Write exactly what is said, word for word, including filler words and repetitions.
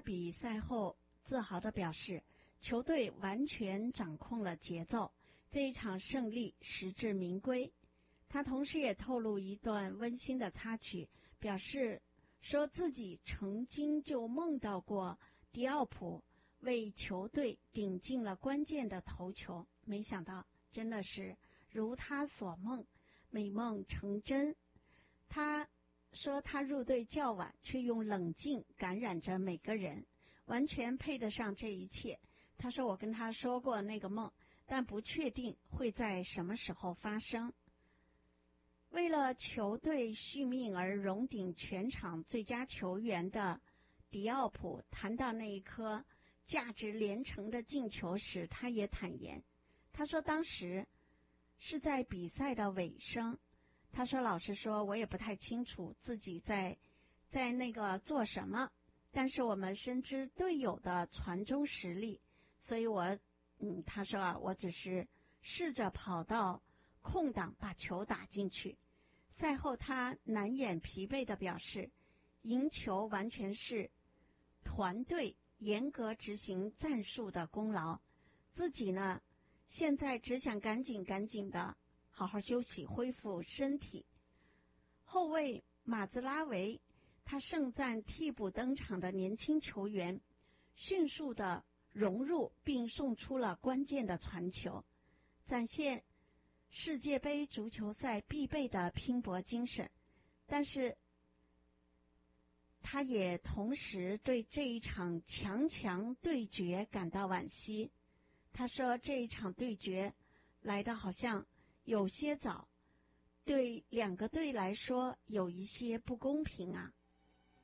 他比赛后自豪地表示，球队完全掌控了节奏，这一场胜利实至名归。他同时也透露一段温馨的插曲，表示说自己曾经就梦到过迪奥普为球队顶进了关键的头球，没想到真的是如他所梦，美梦成真。他说他入队较晚，却用冷静感染着每个人，完全配得上这一切。他说我跟他说过那个梦，但不确定会在什么时候发生。为了球队续命而荣顶全场最佳球员的迪奥普谈到那一颗价值连城的进球时，他也坦言，他说当时是在比赛的尾声，他说老实说我也不太清楚自己在在那个做什么，但是我们深知队友的传中实力，所以我嗯，他说啊，我只是试着跑到空档把球打进去。赛后他难掩疲惫地表示，赢球完全是团队严格执行战术的功劳，自己呢现在只想赶紧赶紧的好好休息恢复身体。后卫马兹拉维他盛赞替补登场的年轻球员迅速的融入并送出了关键的传球，展现世界杯足球赛必备的拼搏精神。但是他也同时对这一场强强对决感到惋惜。他说这一场对决来得好像有些早，对两个队来说有一些不公平啊。